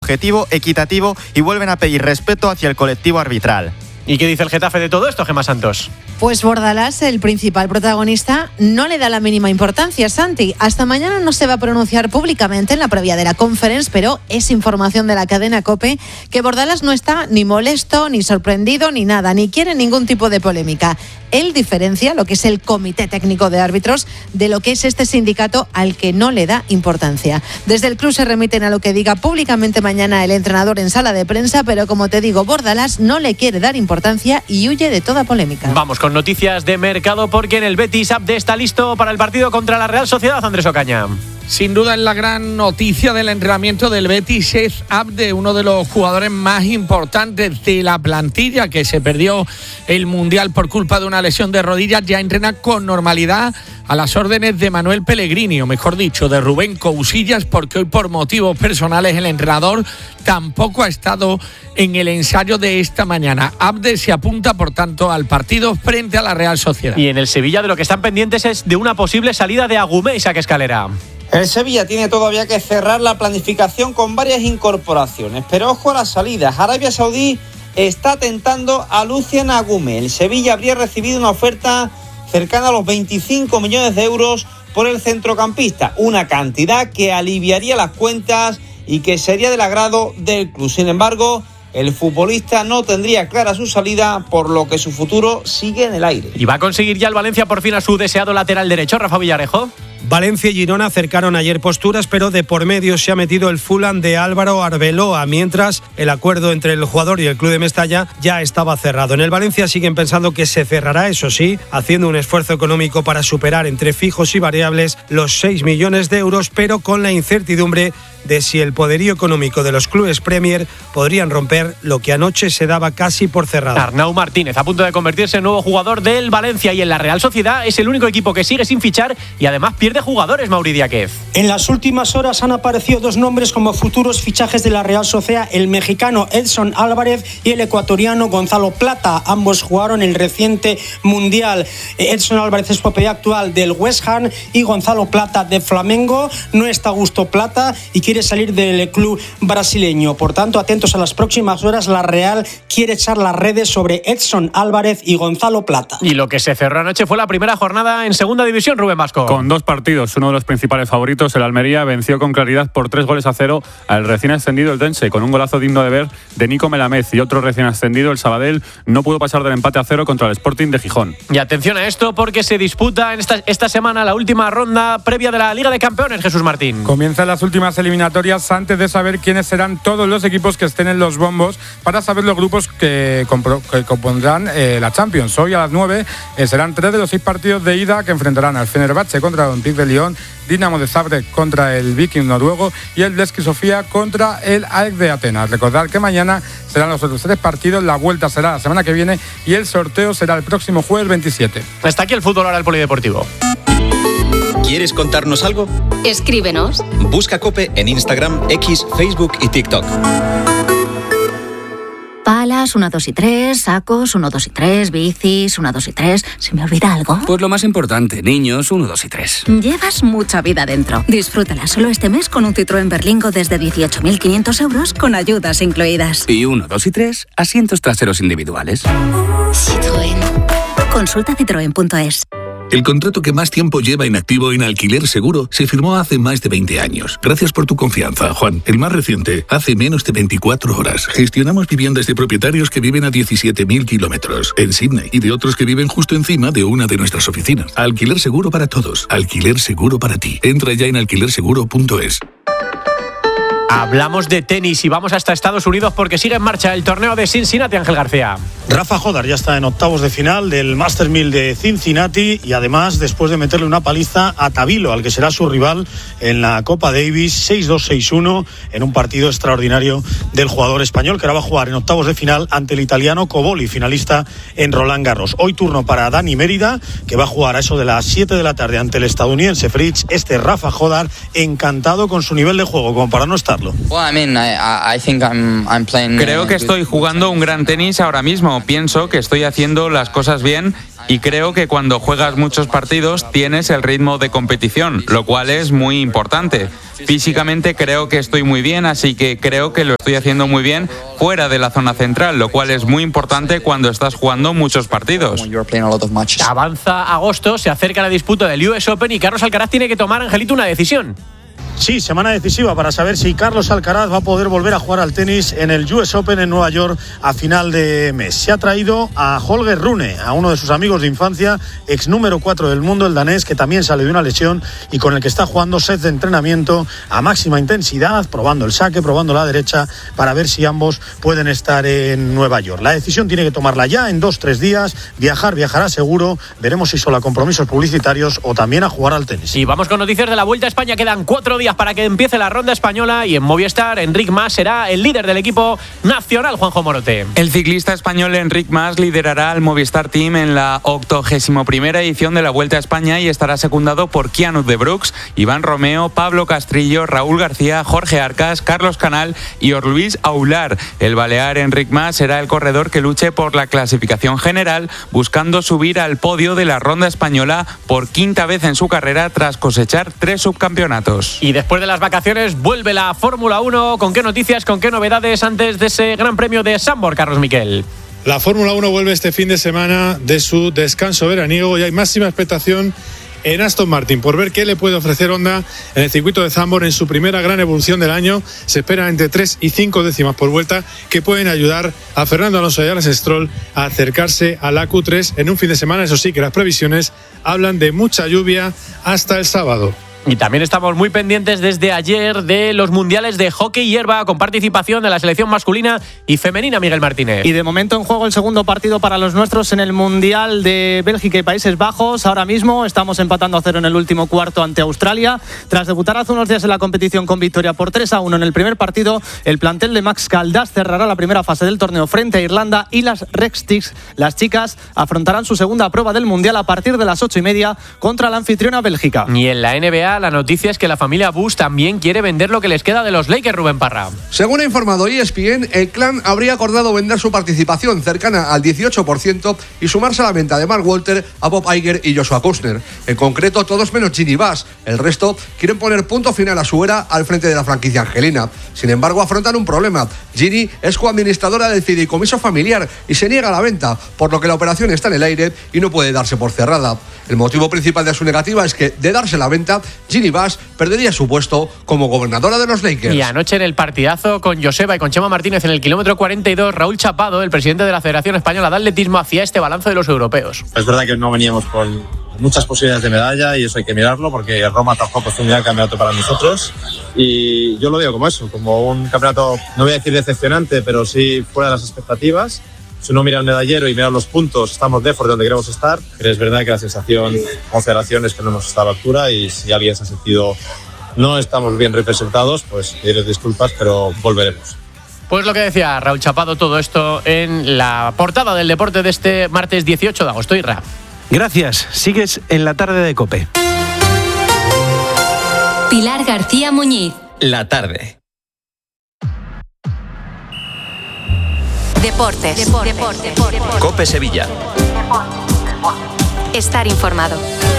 objetivo, equitativo y vuelven a pedir respeto hacia el colectivo arbitral. ¿Y qué dice el Getafe de todo esto, Gemma Santos? Pues Bordalás, el principal protagonista, no le da la mínima importancia, Santi. Hasta mañana no se va a pronunciar públicamente en la previa de la conference, pero es información de la cadena COPE que Bordalás no está ni molesto, ni sorprendido, ni nada, ni quiere ningún tipo de polémica. Él diferencia lo que es el Comité Técnico de Árbitros de lo que es este sindicato al que no le da importancia. Desde el club se remiten a lo que diga públicamente mañana el entrenador en sala de prensa, pero como te digo, Bordalás no le quiere dar importancia y huye de toda polémica. Vamos con noticias de mercado porque en el Betis Abde está listo para el partido contra la Real Sociedad, Andrés Ocaña. Sin duda es la gran noticia del entrenamiento del Betis, es Abde, uno de los jugadores más importantes de la plantilla que se perdió el Mundial por culpa de una lesión de rodillas. Ya entrena con normalidad a las órdenes de Manuel Pellegrini, o mejor dicho, de Rubén Cousillas, porque hoy por motivos personales el entrenador tampoco ha estado en el ensayo de esta mañana. Abde se apunta, por tanto, al partido frente a la Real Sociedad. Y en el Sevilla de lo que están pendientes es de una posible salida de Agumé y Saque Escalera. El Sevilla tiene todavía que cerrar la planificación con varias incorporaciones, pero ojo a las salidas. Arabia Saudí está tentando a Lucian Agumé. El Sevilla habría recibido una oferta cercana a los 25 millones de euros por el centrocampista, una cantidad que aliviaría las cuentas y que sería del agrado del club. Sin embargo, el futbolista no tendría clara su salida, por lo que su futuro sigue en el aire. ¿Y va a conseguir ya el Valencia por fin a su deseado lateral derecho, Rafa Villarejo? Valencia y Girona acercaron ayer posturas, pero de por medio se ha metido el Fulham de Álvaro Arbeloa, mientras el acuerdo entre el jugador y el club de Mestalla ya estaba cerrado. En el Valencia siguen pensando que se cerrará, eso sí, haciendo un esfuerzo económico para superar entre fijos y variables los 6 millones de euros, pero con la incertidumbre de si el poderío económico de los clubes Premier podrían romper lo que anoche se daba casi por cerrado. Arnau Martínez, a punto de convertirse en nuevo jugador del Valencia, y en la Real Sociedad es el único equipo que sigue sin fichar y además pierde jugadores, Mauri Diáquez. En las últimas horas han aparecido dos nombres como futuros fichajes de la Real Sociedad: el mexicano Edson Álvarez y el ecuatoriano Gonzalo Plata. Ambos jugaron el reciente Mundial. Edson Álvarez es propiedad actual del West Ham y Gonzalo Plata de Flamengo. No está a gusto Plata y quiere salir del club brasileño. Por tanto, atentos a las próximas horas. La Real quiere echar las redes sobre Edson Álvarez y Gonzalo Plata. Y lo que se cerró anoche fue la primera jornada en segunda división, Rubén Vasco. Con dos partidos, uno de los principales favoritos, el Almería, venció con claridad por 3-0 al recién ascendido el Dense, con un golazo digno de ver de Nico Melamez, y otro recién ascendido, el Sabadell, no pudo pasar del empate a 0 contra el Sporting de Gijón. Y atención a esto, porque se disputa en esta semana la última ronda previa de la Liga de Campeones, Jesús Martín. Comienzan las últimas eliminatorias antes de saber quiénes serán todos los equipos que estén en los bombos, para saber los grupos que compondrán la Champions. Hoy a las 9 serán 3 de los 6 partidos de ida que enfrentarán al Fenerbahce contra el Olympique de Lyon, Dinamo de Zagreb contra el Viking noruego y el Levski Sofía contra el AEK de Atenas. Recordad que mañana serán los otros 3 partidos, la vuelta será la semana que viene y el sorteo será el próximo jueves 27. Hasta aquí el fútbol, ahora el polideportivo. ¿Quieres contarnos algo? Escríbenos. Busca COPE en Instagram, X, Facebook y TikTok. Palas, 1, 2 y 3, sacos, 1, 2 y 3, bicis, 1, 2 y 3. ¿Se me olvida algo? Pues lo más importante, niños, 1, 2 y 3. Llevas mucha vida dentro. Disfrútala solo este mes con un Citroën Berlingo desde 18.500 euros con ayudas incluidas. Y 1, 2 y 3, asientos traseros individuales. Citroën. Consulta citroen.es. El contrato que más tiempo lleva inactivo en Alquiler Seguro se firmó hace más de 20 años. Gracias por tu confianza, Juan. El más reciente, hace menos de 24 horas. Gestionamos viviendas de propietarios que viven a 17.000 kilómetros en Sydney y de otros que viven justo encima de una de nuestras oficinas. Alquiler Seguro para todos. Alquiler Seguro para ti. Entra ya en alquilerseguro.es. Hablamos de tenis y vamos hasta Estados Unidos porque sigue en marcha el torneo de Cincinnati, Ángel García. Rafa Jodar ya está en octavos de final del Masters 1000 de Cincinnati y además después de meterle una paliza a Tabilo, al que será su rival en la Copa Davis, 6-2, 6-1, en un partido extraordinario del jugador español que ahora va a jugar en octavos de final ante el italiano Coboli, finalista en Roland Garros. Hoy turno para Dani Mérida, que va a jugar a eso de las 7 de la tarde ante el estadounidense Fritz. Rafa Jodar, encantado con su nivel de juego, como para no estarlo. Creo que estoy jugando un gran tenis ahora mismo. Pienso que estoy haciendo las cosas bien y creo que cuando juegas muchos partidos tienes el ritmo de competición, lo cual es muy importante. Físicamente creo que estoy muy bien, así que creo que lo estoy haciendo muy bien fuera de la zona central, lo cual es muy importante cuando estás jugando muchos partidos. Avanza agosto, se acerca la disputa del US Open y Carlos Alcaraz tiene que tomar, Angelito, una decisión. Sí, semana decisiva para saber si Carlos Alcaraz va a poder volver a jugar al tenis en el US Open en Nueva York a final de mes. Se ha traído a Holger Rune, a uno de sus amigos de infancia, ex número 4 del mundo, el danés, que también sale de una lesión y con el que está jugando sets de entrenamiento a máxima intensidad, probando el saque, probando la derecha, para ver si ambos pueden estar en Nueva York. La decisión tiene que tomarla ya en 2-3 días. Viajará seguro. Veremos si solo a compromisos publicitarios o también a jugar al tenis. Y vamos con noticias de la Vuelta a España. Quedan 4 días para que empiece la ronda española y en Movistar Enric Mas será el líder del equipo nacional, Juanjo Morote. El ciclista español Enric Mas liderará al Movistar Team en la 81ª edición de la Vuelta a España y estará secundado por Kianut de Brooks, Iván Romeo, Pablo Castrillo, Raúl García, Jorge Arcas, Carlos Canal y Luis Aular. El balear Enric Mas será el corredor que luche por la clasificación general, buscando subir al podio de la ronda española por 5ª vez en su carrera tras cosechar 3 subcampeonatos. Y después de las vacaciones vuelve la Fórmula 1. ¿Con qué noticias, con qué novedades antes de ese Gran Premio de Zandvoort, Carlos Miquel? La Fórmula 1 vuelve este fin de semana de su descanso veraniego y hay máxima expectación en Aston Martin por ver qué le puede ofrecer Honda en el circuito de Zandvoort en su primera gran evolución del año. Se espera entre 3 y 5 décimas por vuelta que pueden ayudar a Fernando Alonso y a Lance Stroll a acercarse a la Q3 en un fin de semana. Eso sí, que las previsiones hablan de mucha lluvia hasta el sábado. Y también estamos muy pendientes desde ayer de los mundiales de hockey hierba con participación de la selección masculina y femenina, Miguel Martínez. Y de momento en juego el segundo partido para los nuestros en el Mundial de Bélgica y Países Bajos. Ahora mismo estamos empatando a 0 en el último cuarto ante Australia. Tras debutar hace unos días en la competición con victoria por 3-1 en el primer partido, el plantel de Max Caldas cerrará la primera fase del torneo frente a Irlanda y las Red Sticks, las chicas, afrontarán su segunda prueba del Mundial a partir de las 8:30 contra la anfitriona Bélgica. Y en la NBA la noticia es que la familia Bush también quiere vender lo que les queda de los Lakers, Rubén Parra. Según ha informado ESPN, el clan habría acordado vender su participación cercana al 18% y sumarse a la venta de Mark Walter, a Bob Iger y Joshua Kushner. En concreto, todos menos Ginny Bass. El resto quieren poner punto final a su era al frente de la franquicia angelina. Sin embargo, afrontan un problema. Ginny es coadministradora del fideicomiso familiar y se niega a la venta, por lo que la operación está en el aire y no puede darse por cerrada. El motivo principal de su negativa es que, de darse la venta, Ginny Bass perdería su puesto como gobernadora de los Lakers. Y anoche en el partidazo con Joseba y con Chema Martínez en el kilómetro 42, Raúl Chapado, el presidente de la Federación Española de Atletismo, hacía este balance de los europeos. Es verdad que no veníamos con muchas posibilidades de medalla y eso hay que mirarlo porque Roma tampoco fue un gran campeonato para nosotros y yo lo veo como eso, como un campeonato, no voy a decir decepcionante, pero sí fuera de las expectativas. Si uno mira el medallero y mira los puntos, estamos lejos de donde queremos estar, pero es verdad que la sensación con Federación es que no hemos estado a la altura y si alguien se ha sentido no estamos bien representados, pues pedirles disculpas, pero volveremos. Pues lo que decía Raúl Chapado, todo esto en la portada del deporte de este martes 18 de agosto. Irra. Gracias. Sigues en la tarde de COPE. Pilar García Muñiz. La tarde. Deportes. COPE Sevilla. Estar informado.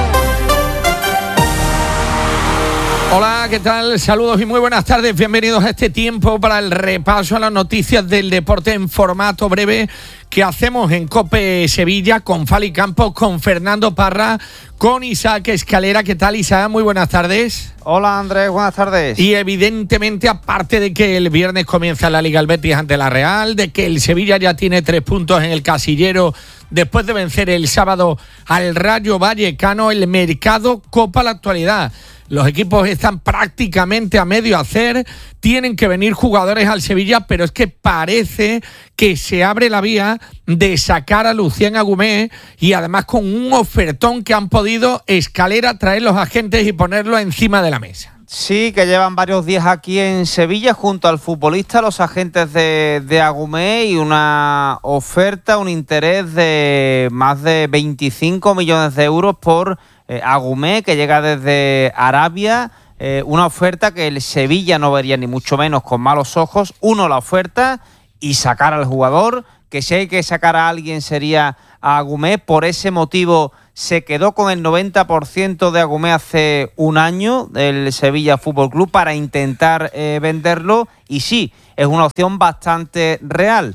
Hola, ¿qué tal? Saludos y muy buenas tardes. Bienvenidos a este tiempo para el repaso a las noticias del deporte en formato breve que hacemos en COPE Sevilla con Fali Campos, con Fernando Parra, con Isaac Escalera. ¿Qué tal, Isaac? Muy buenas tardes. Hola, Andrés. Buenas tardes. Y evidentemente, aparte de que el viernes comienza la Liga el Betis ante la Real, de que el Sevilla ya tiene 3 puntos en el casillero después de vencer el sábado al Rayo Vallecano, el mercado copa la actualidad. Los equipos están prácticamente a medio hacer, tienen que venir jugadores al Sevilla, pero es que parece que se abre la vía de sacar a Lucien Agumé y además con un ofertón que han podido Escalera traer los agentes y ponerlo encima de la mesa. Sí, que llevan varios días aquí en Sevilla junto al futbolista, los agentes de Agumé y una oferta, un interés de más de 25 millones de euros por Agumé, que llega desde Arabia, una oferta que el Sevilla no vería ni mucho menos con malos ojos. Uno, la oferta y sacar al jugador, que si hay que sacar a alguien sería a Agumé. Por ese motivo se quedó con el 90% de Agumé hace un año del Sevilla Fútbol Club para intentar venderlo, y sí, es una opción bastante real.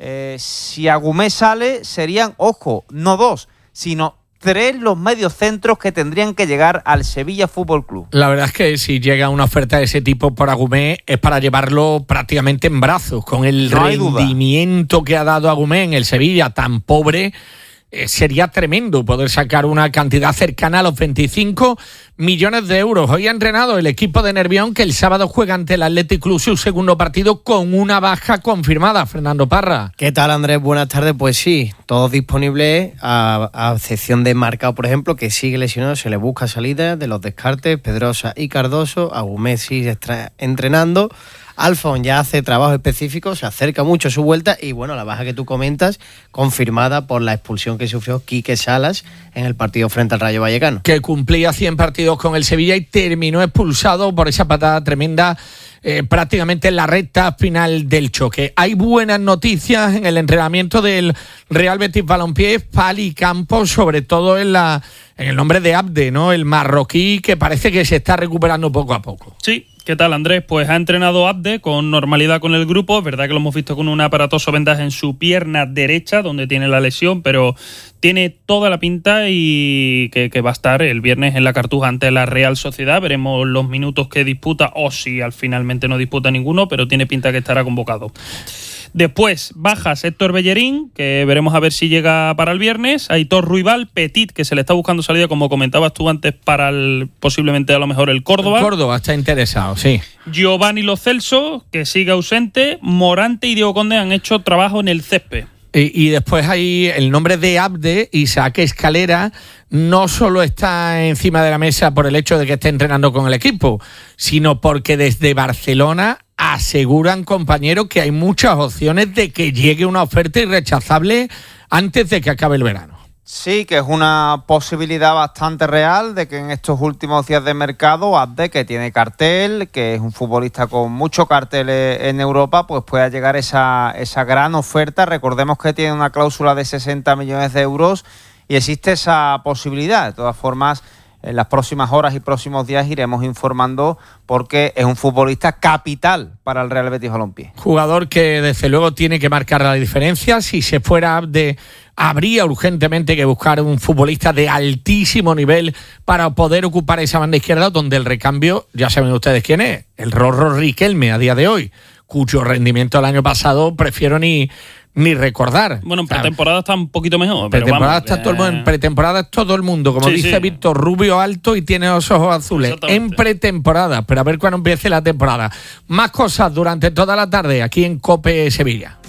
Si Agumé sale, serían, ojo, no 2, sino 3 los mediocentros que tendrían que llegar al Sevilla Fútbol Club. La verdad es que si llega una oferta de ese tipo por Agumé es para llevarlo prácticamente en brazos. Con el rendimiento que ha dado Agumé en el Sevilla tan pobre, sería tremendo poder sacar una cantidad cercana a los 25 millones de euros. Hoy ha entrenado el equipo de Nervión, que el sábado juega ante el Athletic Club su segundo partido con una baja confirmada. Fernando Parra. ¿Qué tal, Andrés? Buenas tardes. Pues sí, todos disponibles, a excepción de Marcao, por ejemplo, que sigue lesionado. Se le busca salida de los descartes, Pedrosa y Cardoso. Agumé sigue entrenando. Alfon ya hace trabajo específico, se acerca mucho a su vuelta, y bueno, la baja que tú comentas, confirmada por la expulsión que sufrió Quique Salas en el partido frente al Rayo Vallecano. Que cumplía 100 partidos con el Sevilla y terminó expulsado por esa patada tremenda prácticamente en la recta final del choque. Hay buenas noticias en el entrenamiento del Real Betis Balompié, Pali Campos, sobre todo en el nombre de Abde, ¿no? El marroquí, que parece que se está recuperando poco a poco. Sí. ¿Qué tal, Andrés? Pues ha entrenado Abde con normalidad con el grupo. Es verdad que lo hemos visto con un aparatoso vendaje en su pierna derecha, donde tiene la lesión, pero tiene toda la pinta y que va a estar el viernes en la Cartuja ante la Real Sociedad. Veremos los minutos que disputa, o si finalmente no disputa ninguno, pero tiene pinta que estará convocado. Después, bajas Héctor Bellerín, que veremos a ver si llega para el viernes. Aitor Ruibal, Petit, que se le está buscando salida, como comentabas tú antes, para posiblemente a lo mejor el Córdoba. El Córdoba está interesado, sí. Giovanni Lo Celso, que sigue ausente. Morante y Diego Conde han hecho trabajo en el césped. Y después hay el nombre de Abde. Isaac Escalera no solo está encima de la mesa por el hecho de que esté entrenando con el equipo, sino porque desde Barcelona aseguran, compañeros, que hay muchas opciones de que llegue una oferta irrechazable antes de que acabe el verano. Sí, que es una posibilidad bastante real de que en estos últimos días de mercado Abde, que tiene cartel, que es un futbolista con mucho cartel en Europa, pues pueda llegar esa gran oferta. Recordemos que tiene una cláusula de 60 millones de euros y existe esa posibilidad. De todas formas, en las próximas horas y próximos días iremos informando, porque es un futbolista capital para el Real Betis Balompié. Jugador que desde luego tiene que marcar la diferencia. Si se fuera Abde, habría urgentemente que buscar un futbolista de altísimo nivel para poder ocupar esa banda izquierda, donde el recambio, ya saben ustedes quién es, el Rorro Riquelme a día de hoy, cuyo rendimiento el año pasado prefiero ni recordar. Bueno, en pretemporada está un poquito mejor. Pretemporada está todo el mundo, en pretemporada es todo el mundo, como dice Víctor, rubio, alto y tiene los ojos azules. En pretemporada, pero a ver cuándo empiece la temporada. Más cosas durante toda la tarde aquí en COPE Sevilla.